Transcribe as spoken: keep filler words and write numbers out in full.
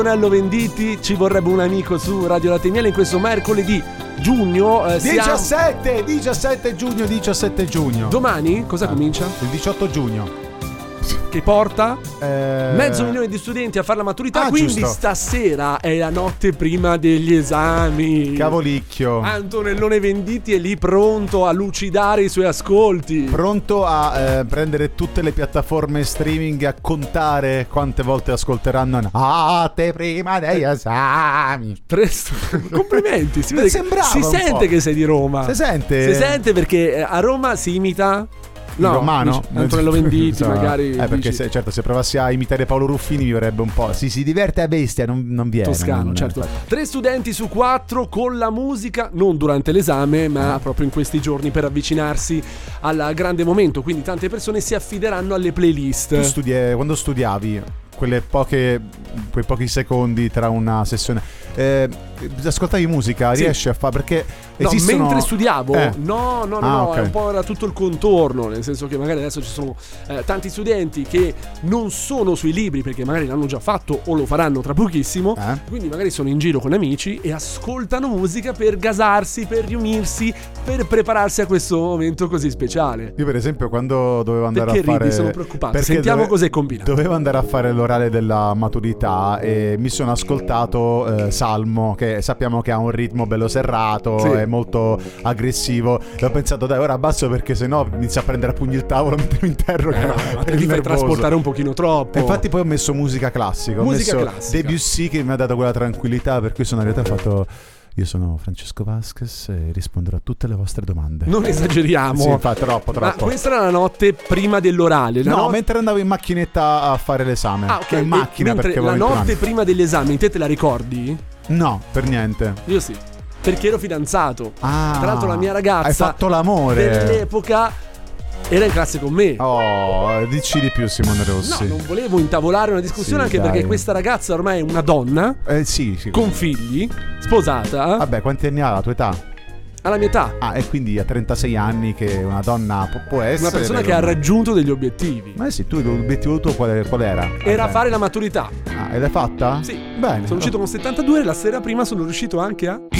Antonello Venditti, ci vorrebbe un amico su Radio Latte Miele in questo mercoledì giugno. Eh, diciassette, siamo... diciassette giugno, diciassette giugno. Domani cosa ah, comincia? Il diciotto giugno. Che porta eh... mezzo milione di studenti a fare la maturità. Ah, quindi giusto. Stasera è la notte prima degli esami. Cavolicchio. Antonellone Venditti è lì pronto a lucidare i suoi ascolti, pronto a eh, prendere tutte le piattaforme streaming e a contare quante volte ascolteranno notte prima degli esami. Presto. Complimenti. Si, vede che, si sente che sei di Roma. Si sente? Si sente perché a Roma si imita. No, romano? Antonello Venditti, so, magari. Eh, perché se, certo, se provassi a imitare Paolo Ruffini mi verrebbe un po'. Si si diverte a bestia, non, non viene. Toscano, non, certo. Non Tre studenti su quattro con la musica, non durante l'esame, ma proprio in questi giorni per avvicinarsi al grande momento. Quindi tante persone si affideranno alle playlist. Tu studi, quando studiavi, quelle poche, quei pochi secondi tra una sessione, eh, ascoltavi musica, sì. Riesci a fare? Perché no, esistono... mentre studiavo eh. no no no, ah, no okay. È un po' era tutto il contorno, nel senso che magari adesso ci sono eh, tanti studenti che non sono sui libri perché magari l'hanno già fatto o lo faranno tra pochissimo, eh. Quindi magari sono in giro con amici e ascoltano musica per gasarsi, per riunirsi, per prepararsi a questo momento così speciale. Io per esempio quando dovevo andare perché a fare ridi? Sono preoccupato, sentiamo dove... cos'è combinato. Dovevo andare a fare l'orale della maturità e mi sono ascoltato eh, Salmo, che sappiamo che ha un ritmo bello serrato, sì. È molto aggressivo, e ho pensato dai ora abbasso perché sennò inizia a prendere a pugni il tavolo mentre mi interroga, eh, no, ma te ti fai trasportare un pochino troppo. E infatti poi ho messo musica classica, musica ho messo classica. Debussy che mi ha dato quella tranquillità, per cui sono in realtà fatto... Io sono Francesco Vasquez e risponderò a tutte le vostre domande. Non esageriamo. Sì, infatti, troppo, troppo. Ma questa era la notte prima dell'orale. No, not- mentre andavo in macchinetta a fare l'esame. Ah, ok. In macchina, perché la notte prima degli esami, te te la ricordi? No, per niente. Io sì, perché ero fidanzato. Ah, tra l'altro la mia ragazza, hai fatto l'amore dell'epoca era in classe con me. Oh, dici di più, Simone Rossi. No, non volevo intavolare una discussione, sì, anche dai. Perché questa ragazza ormai è una donna, eh, sì, sì, con figli, sposata. Vabbè, quanti anni ha la tua età? Alla mia età. Ah, e quindi a trentasei anni che una donna può, può essere una persona che ha raggiunto degli obiettivi. Ma sì, tu l'obiettivo tuo qual, qual era? Era Vabbè. Fare la maturità. Ah, e l'hai fatta? Sì. Bene. Sono uscito con settantadue e la sera prima sono riuscito anche a